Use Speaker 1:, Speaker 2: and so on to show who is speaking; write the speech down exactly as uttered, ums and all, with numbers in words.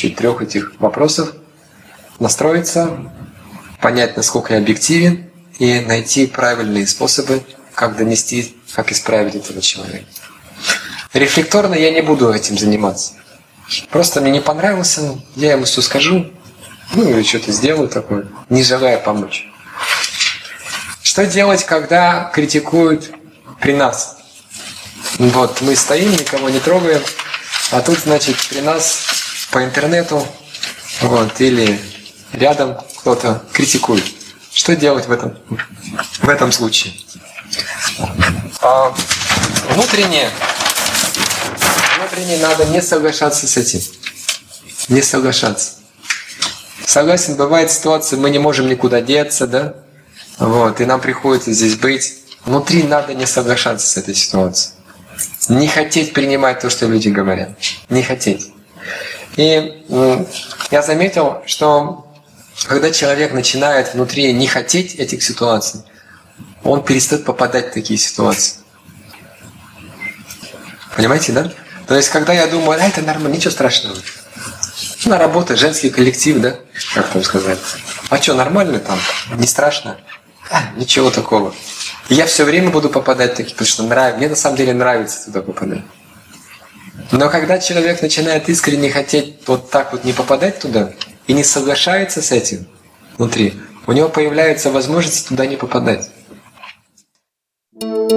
Speaker 1: помощью трех этих вопросов настроиться, понять, насколько я объективен, и найти правильные способы, как донести, как исправить этого человека. Рефлекторно я не буду этим заниматься. Просто мне не понравился, я ему все скажу, ну или что-то сделаю такое, не желая помочь. Что делать, когда критикуют при нас? Вот, мы стоим, никого не трогаем, а тут, значит, при нас по интернету, вот, или рядом кто-то критикует. Что делать в этом, в этом случае? А, внутренне, внутренне надо не соглашаться с этим. Не соглашаться. Согласен, бывает ситуация, мы не можем никуда деться, да? Вот, и нам приходится здесь быть. Внутри надо не соглашаться с этой ситуацией. Не хотеть принимать то, что люди говорят. Не хотеть. И м, я заметил, что когда человек начинает внутри не хотеть этих ситуаций, он перестает попадать в такие ситуации. Понимаете, да? То есть, когда я думаю, а это нормально, ничего страшного. На работе, женский коллектив, да? Как там сказать? А что, нормально там? Не страшно? А, ничего такого. И я все время буду попадать в такие, потому что нравится. Мне на самом деле нравится туда попадать. Но когда человек начинает искренне хотеть вот так вот не попадать туда и не соглашается с этим внутри, у него появляется возможность туда не попадать.